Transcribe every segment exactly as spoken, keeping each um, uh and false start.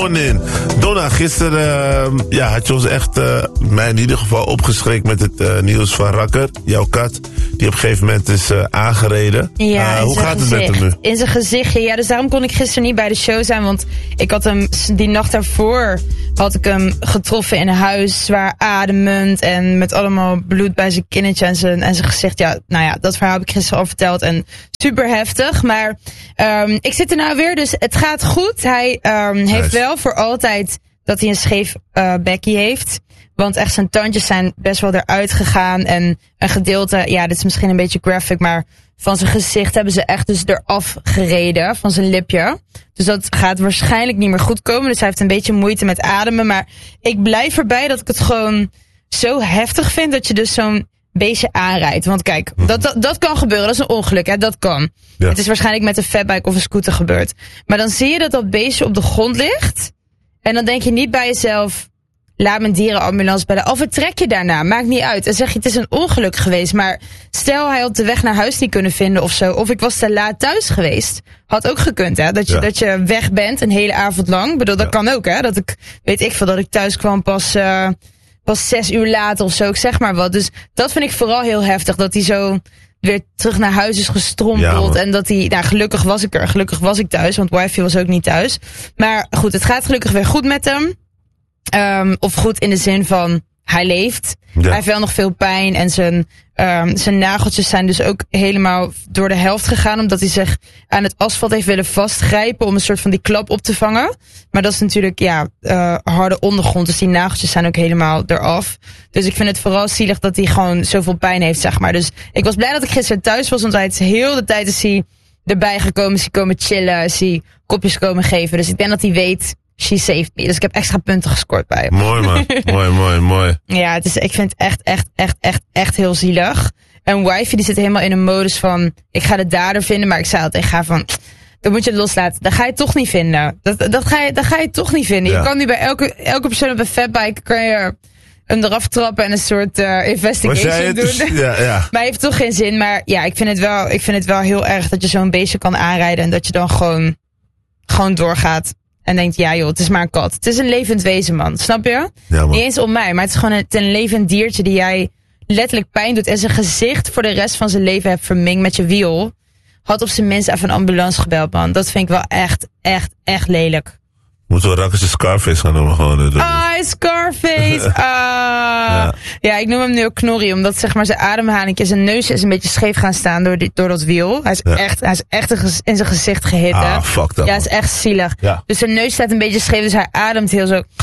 In. Donna, gisteren uh, ja, had je ons echt, uh, mij in ieder geval, opgeschrikt met het uh, nieuws van Rakker, jouw kat, die op een gegeven moment is uh, aangereden. Ja, uh, hoe gaat gezicht. het met hem nu? In zijn gezichtje, ja, dus daarom kon ik gisteren niet bij de show zijn, want ik had hem, die nacht daarvoor had ik hem getroffen in huis, zwaar ademend en met allemaal bloed bij zijn kinnetje en zijn, en zijn gezicht. Ja, nou ja, dat verhaal heb ik gisteren al verteld en super heftig, maar um, ik zit er nou weer, dus het gaat goed. Hij um, heeft nice. wel voor altijd dat hij een scheef uh, bekkie heeft. Want echt zijn tandjes zijn best wel eruit gegaan. En een gedeelte, ja, dit is misschien een beetje graphic, maar van zijn gezicht hebben ze echt dus eraf gereden. Van zijn lipje. Dus dat gaat waarschijnlijk niet meer goed komen. Dus hij heeft een beetje moeite met ademen. Maar ik blijf erbij dat ik het gewoon zo heftig vind dat je dus zo'n beestje aanrijdt. Want kijk, dat, dat, dat kan gebeuren. Dat is een ongeluk, hè. Dat kan. Ja. Het is waarschijnlijk met een fatbike of een scooter gebeurd. Maar dan zie je dat dat beestje op de grond ligt. En dan denk je niet bij jezelf, laat mijn dierenambulance bellen. Of vertrek je daarna, maakt niet uit. En zeg je, het is een ongeluk geweest. Maar stel, hij had de weg naar huis niet kunnen vinden of zo. Of ik was te laat thuis geweest. Had ook gekund, hè. Dat je, ja. dat je weg bent een hele avond lang. Ik bedoel, dat ja. kan ook, hè. Dat ik, weet ik veel, dat ik thuis kwam pas, uh, pas zes uur later of zo. Ik zeg maar wat. Dus dat vind ik vooral heel heftig. Dat hij zo weer terug naar huis is gestrompeld. Ja, en dat hij, nou, gelukkig was ik er. Gelukkig was ik thuis, want wifi was ook niet thuis. Maar goed, het gaat gelukkig weer goed met hem. Um, of goed in de zin van, hij leeft. Ja. Hij heeft wel nog veel pijn en zijn, um, zijn nageltjes zijn dus ook helemaal door de helft gegaan. Omdat hij zich aan het asfalt heeft willen vastgrijpen om een soort van die klap op te vangen. Maar dat is natuurlijk, ja, uh, harde ondergrond. Dus die nageltjes zijn ook helemaal eraf. Dus ik vind het vooral zielig dat hij gewoon zoveel pijn heeft, zeg maar. Dus ik was blij dat ik gisteren thuis was, want hij is heel de tijd is hij erbij gekomen. Is hij komen chillen, is hij kopjes komen geven. Dus ik denk dat hij weet, she saved me. Dus ik heb extra punten gescoord bij hem. Mooi man, mooi, mooi, mooi. Ja, het is, ik vind het echt, echt, echt, echt, echt heel zielig. En wifey die zit helemaal in een modus van, ik ga de dader vinden, maar ik zei altijd tegen haar van, dan moet je het loslaten. Dat ga je toch niet vinden. Dat, dat, ga, je, dat ga je toch niet vinden. Ja. Je kan nu bij elke, elke persoon op een fatbike, kan je hem eraf trappen en een soort uh, investigation doen. Dus, ja, ja. Maar heeft toch geen zin. Maar ja, ik vind het wel, ik vind het wel heel erg dat je zo'n beestje kan aanrijden en dat je dan gewoon, gewoon doorgaat. En denkt, ja joh, het is maar een kat. Het is een levend wezen, man. Snap je? Ja, niet eens om mij, maar het is gewoon een, een levend diertje die jij letterlijk pijn doet. En zijn gezicht voor de rest van zijn leven hebt vermengd met je wiel. Had op zijn minst even een ambulance gebeld, man. Dat vind ik wel echt, echt, echt lelijk. Moeten we Rakkers de Scarface gaan noemen gewoon. Ah, Scarface. Ah. Ja. ja, ik noem hem nu ook Knorrie, omdat zeg maar zijn ademhaling, zijn neus is een beetje scheef gaan staan door, die, door dat wiel. Hij is ja. echt, hij is echt in zijn gezicht gehit. Ah, hè? Fuck dat. Ja, het is echt zielig. Ja. Dus zijn neus staat een beetje scheef, dus hij ademt heel zo. Ja.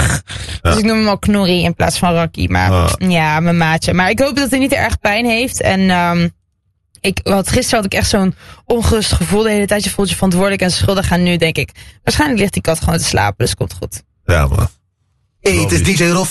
Dus ik noem hem al Knorrie in plaats van Rakkie. Maar ah. ja, mijn maatje. Maar ik hoop dat hij niet erg pijn heeft. En um, ik, wat, gisteren had ik echt zo'n ongerust gevoel. De hele tijd je voelt je verantwoordelijk en schuldig. En nu denk ik, waarschijnlijk ligt die kat gewoon te slapen. Dus komt goed. Ja, man. Hey, het is D J Rolf.